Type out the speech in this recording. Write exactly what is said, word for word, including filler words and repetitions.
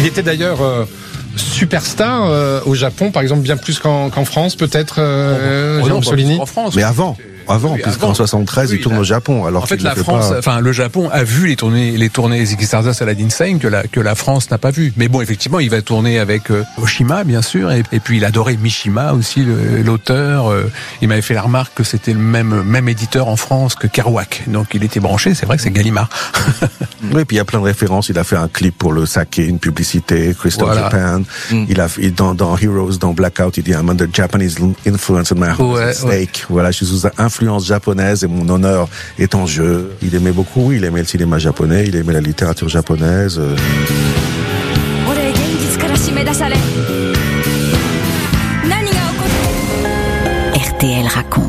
Il était d'ailleurs euh, superstar euh, au Japon, par exemple, bien plus qu'en, qu'en France, peut-être, euh, oh, Jean non, Mussolini. En France. Mais avant. Avant, Oui, puisqu'en avant. soixante-treize, Oui, il tourne la... au Japon. Alors en fait, qu'il la ne fait France, pas... enfin, le Japon a vu les tournées, les tournées Ziggy Stardust, Aladdin Sane que la que la France n'a pas vu. Mais bon, effectivement, il va tourner avec euh, Oshima, bien sûr, et, et puis il adorait Mishima aussi, le, l'auteur. Euh, il m'avait fait la remarque que c'était le même même éditeur en France que Kerouac. Donc, il était branché. C'est vrai que c'est Gallimard. Oui, puis il y a plein de références. Il a fait un clip pour le saké, une publicité, Crystal Voilà. Japan. Mm. Il a il, dans, dans Heroes, dans Blackout, il dit I'm under Japanese influence in my heart Ouais, at stake. Ouais. Voilà, je suis sous influence japonaise et mon honneur est en jeu. Il aimait beaucoup, oui, il aimait le cinéma japonais, il aimait la littérature japonaise. Euh... R T L raconte.